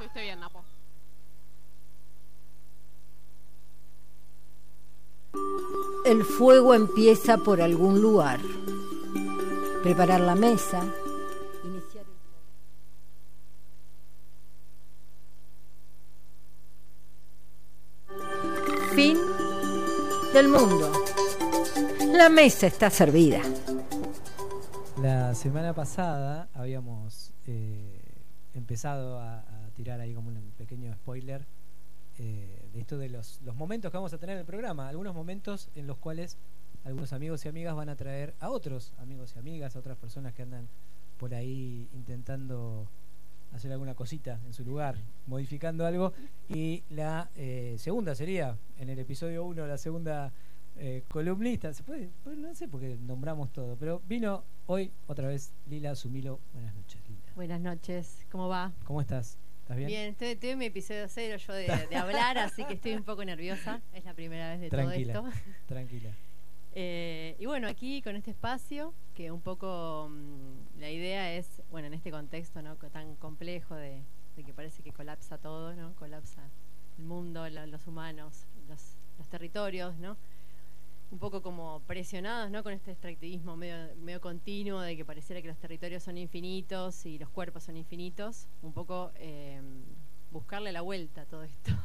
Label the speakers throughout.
Speaker 1: Estuviste bien, Napo.
Speaker 2: El fuego empieza por algún lugar. Preparar la mesa, iniciar el fuego. Fin del mundo. La mesa está servida.
Speaker 3: La semana pasada habíamos empezado a tirar ahí como un pequeño spoiler de esto de los momentos que vamos a tener en el programa. Algunos momentos en los cuales algunos amigos y amigas van a traer a otros amigos y amigas, a otras personas que andan por ahí intentando hacer alguna cosita en su lugar, modificando algo. Y la segunda sería, en el episodio 1, la segunda columnista. ¿Se puede? No sé por qué nombramos todo, pero vino hoy otra vez Lila Sumilo. Buenas noches, Lila.
Speaker 4: Buenas noches, ¿cómo va?
Speaker 3: ¿Cómo estás? ¿Estás bien?
Speaker 4: Bien, estoy en mi episodio 0 yo de hablar, así que estoy un poco nerviosa. Es la primera vez de
Speaker 3: Tranquila,
Speaker 4: todo esto.
Speaker 3: Tranquila.
Speaker 4: Y bueno, aquí con este espacio, que un poco la idea es, bueno, en este contexto, ¿no?, tan complejo de que parece que colapsa todo, ¿no? Colapsa el mundo, los humanos, los territorios, ¿no? Un poco como presionados, ¿no?, con este extractivismo medio continuo de que pareciera que los territorios son infinitos y los cuerpos son infinitos. Un poco buscarle la vuelta a todo esto.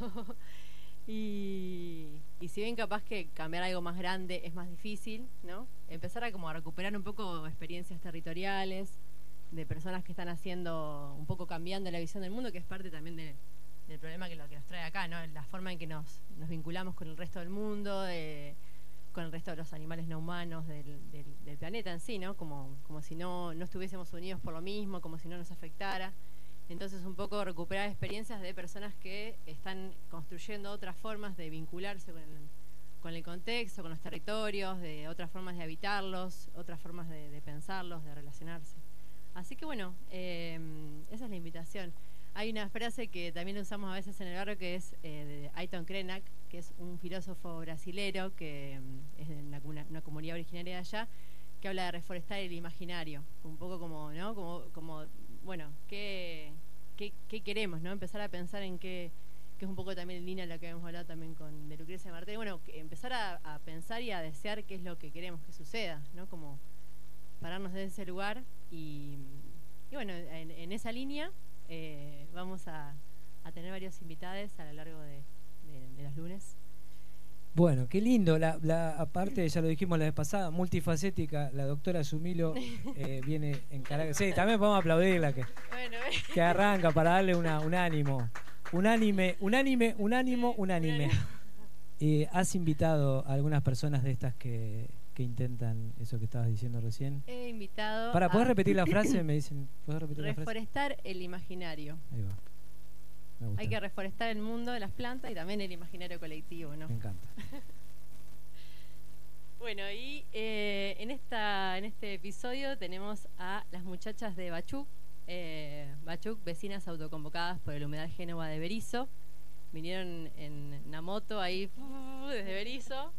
Speaker 4: Y si bien capaz que cambiar algo más grande es más difícil, ¿no?, empezar a recuperar un poco experiencias territoriales de personas que están haciendo, un poco cambiando la visión del mundo, que es parte también del problema que lo que nos trae acá, ¿no?, la forma en que nos vinculamos con el resto del mundo, con el resto de los animales no humanos del planeta en sí, ¿no? Como si no estuviésemos unidos por lo mismo, como si no nos afectara. Entonces un poco recuperar experiencias de personas que están construyendo otras formas de vincularse con el contexto, con los territorios, de otras formas de habitarlos, otras formas de pensarlos, de relacionarse. Así que bueno, esa es la invitación. Hay una frase que también usamos a veces en el barrio que es de Ayrton Krenak, que es un filósofo brasilero que es de una comunidad originaria de allá, que habla de reforestar el imaginario, un poco como, ¿no?, como bueno, ¿qué queremos, ¿no? Empezar a pensar en qué, que es un poco también en línea de lo que habíamos hablado también de Lucrecia Martel. Bueno, empezar a pensar y a desear qué es lo que queremos que suceda, ¿no? Como pararnos desde ese lugar y bueno, en esa línea vamos a tener varios invitados a lo largo de los lunes.
Speaker 3: Bueno, qué lindo. Aparte, ya lo dijimos la vez pasada, multifacética, la doctora Sumilo viene en carácter. Sí, también podemos aplaudirla que arranca para darle un ánimo. Un ánimo. ¿Has invitado a algunas personas de estas que intentan eso que estabas diciendo recién?
Speaker 4: He invitado
Speaker 3: ¿Podés repetir la frase? Me dicen, ¿podés repetir la frase?
Speaker 4: Reforestar el imaginario.
Speaker 3: Ahí va.
Speaker 4: Hay que reforestar el mundo de las plantas y también el imaginario colectivo, ¿no?
Speaker 3: Me encanta.
Speaker 4: Bueno, y en este episodio tenemos a las muchachas de Bachuk, vecinas autoconvocadas por el Humedal Génova de Berisso. Vinieron en una moto ahí desde Berisso.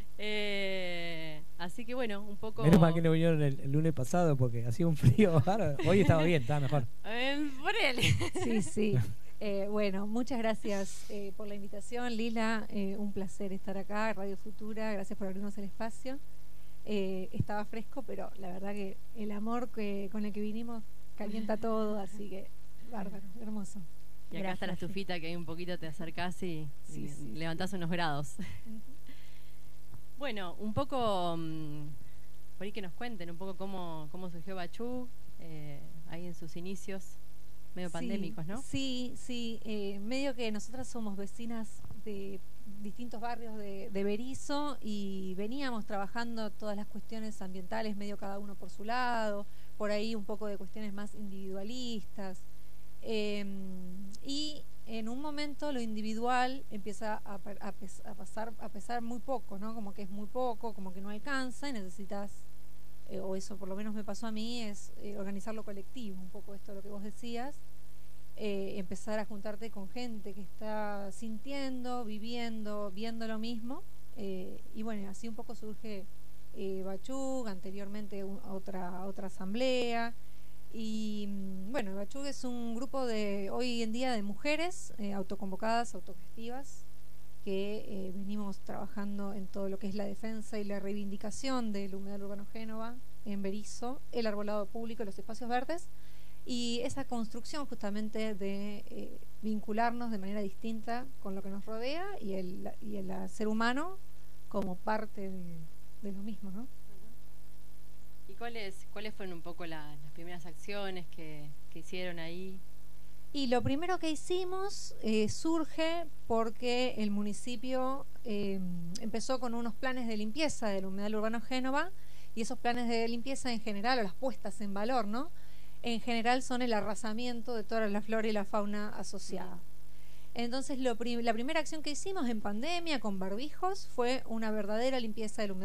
Speaker 4: Así que bueno, un poco...
Speaker 3: Menos mal que no vinieron el lunes pasado porque hacía un frío bárbaro. Hoy estaba bien, estaba mejor.
Speaker 4: Por él.
Speaker 5: Sí. Bueno, muchas gracias por la invitación, Lila. Un placer estar acá, Radio Futura. Gracias por abrirnos el espacio. Estaba fresco, pero la verdad que el amor con el que vinimos calienta todo, así que bárbaro, hermoso.
Speaker 4: Y acá está la estufita que hay un poquito, te acercás y levantás unos grados. Bueno, un poco por ahí que nos cuenten un poco cómo surgió Bachuk, ahí en sus inicios medio pandémicos, ¿no?
Speaker 5: Sí, medio que nosotras somos vecinas de distintos barrios de Berisso y veníamos trabajando todas las cuestiones ambientales, medio cada uno por su lado, por ahí un poco de cuestiones más individualistas. Y en un momento lo individual empieza a pesar muy poco, ¿no? Como que es muy poco, como que no alcanza y necesitas, o eso por lo menos me pasó a mí, es organizar lo colectivo, un poco esto lo que vos decías, empezar a juntarte con gente que está sintiendo, viviendo, viendo lo mismo, y bueno, así un poco surge Bachuk, anteriormente otra asamblea. Y bueno, Bachug es un grupo de hoy en día de mujeres autoconvocadas, autogestivas, que venimos trabajando en todo lo que es la defensa y la reivindicación del humedal urbano Génova, en Berisso, el arbolado público, los espacios verdes, y esa construcción justamente de vincularnos de manera distinta con lo que nos rodea y el ser humano como parte de lo mismo, ¿no?
Speaker 4: ¿Y cuáles fueron un poco las primeras acciones que hicieron ahí?
Speaker 5: Y lo primero que hicimos surge porque el municipio empezó con unos planes de limpieza del humedal urbano Génova, y esos planes de limpieza en general, o las puestas en valor, ¿no? En general son el arrasamiento de toda la flora y la fauna asociada. Entonces la primera acción que hicimos en pandemia con barbijos fue una verdadera limpieza del humedal